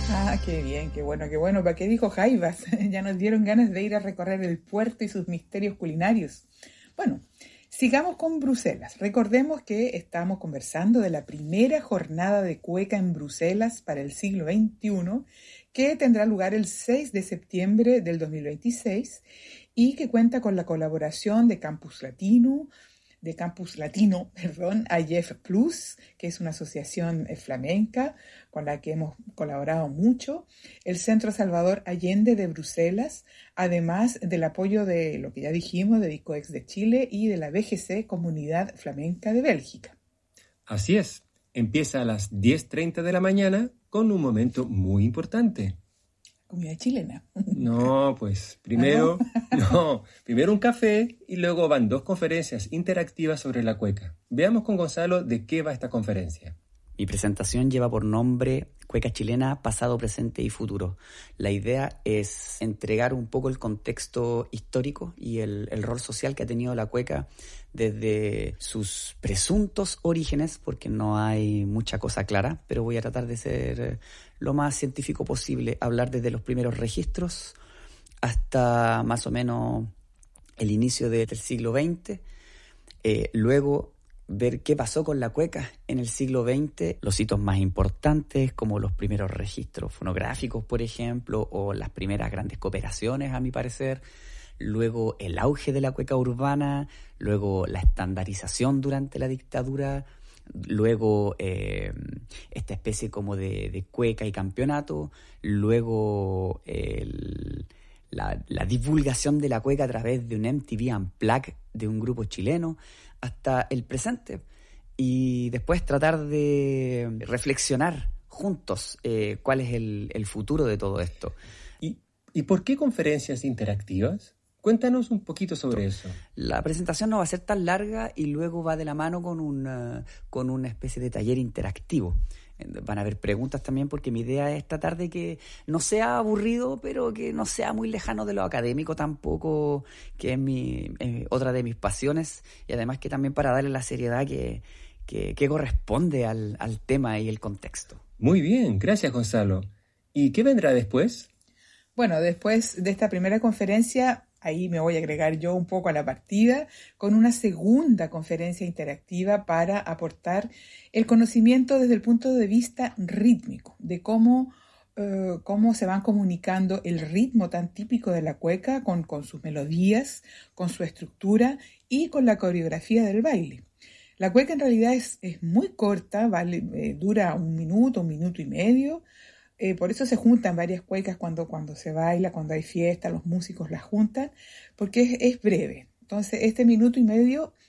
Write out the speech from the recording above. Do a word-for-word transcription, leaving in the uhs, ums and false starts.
Ah, qué bien, qué bueno, qué bueno. ¿Para qué dijo Jaivas? Ya nos dieron ganas de ir a recorrer el puerto y sus misterios culinarios. Bueno, sigamos con Bruselas. Recordemos que estamos conversando de la primera jornada de cueca en Bruselas para el siglo veintiuno, que tendrá lugar el seis de septiembre del dos mil veintiséis y que cuenta con la colaboración de Campus Latino, de Campus Latino, perdón, A Y E F Plus, que es una asociación eh, flamenca con la que hemos colaborado mucho, el Centro Salvador Allende de Bruselas, además del apoyo de lo que ya dijimos, de DICOEX de Chile y de la B G C Comunidad Flamenca de Bélgica. Así es, empieza a las diez treinta de la mañana con un momento muy importante. Comida chilena. No, pues primero, ¿Ah, no? no, primero un café y luego van dos conferencias interactivas sobre la cueca. Veamos con Gonzalo de qué va esta conferencia. Mi presentación lleva por nombre Cueca Chilena, Pasado, Presente y Futuro. La idea es entregar un poco el contexto histórico y el, el rol social que ha tenido la cueca desde sus presuntos orígenes, porque no hay mucha cosa clara, pero voy a tratar de ser lo más científico posible, hablar desde los primeros registros hasta más o menos el inicio del siglo veinte, eh, luego ver qué pasó con la cueca en el siglo veinte, los hitos más importantes como los primeros registros fonográficos, por ejemplo, o las primeras grandes cooperaciones, a mi parecer, luego el auge de la cueca urbana, luego la estandarización durante la dictadura, luego eh, esta especie como de, de cueca y campeonato, luego el, la, la divulgación de la cueca a través de un M T V Unplugged de un grupo chileno, hasta el presente, y después tratar de reflexionar juntos eh, cuál es el, el futuro de todo esto. ¿Y, ¿Y por qué conferencias interactivas? Cuéntanos un poquito sobre eso. La presentación no va a ser tan larga y luego va de la mano con una, con una especie de taller interactivo. Van a haber preguntas también, porque mi idea es tratar de que no sea aburrido, pero que no sea muy lejano de lo académico tampoco, que es mi es otra de mis pasiones, y además que también para darle la seriedad que, que, que corresponde al, al tema y el contexto. Muy bien, gracias Gonzalo. ¿Y qué vendrá después? Bueno, después de esta primera conferencia, ahí me voy a agregar yo un poco a la partida con una segunda conferencia interactiva para aportar el conocimiento desde el punto de vista rítmico, de cómo, uh, cómo se van comunicando el ritmo tan típico de la cueca con, con sus melodías, con su estructura y con la coreografía del baile. La cueca en realidad es, es muy corta, vale, eh, dura un minuto, un minuto y medio. Eh, por eso se juntan varias cuecas cuando, cuando se baila, cuando hay fiesta, los músicos las juntan, porque es, es breve. Entonces, este minuto y medio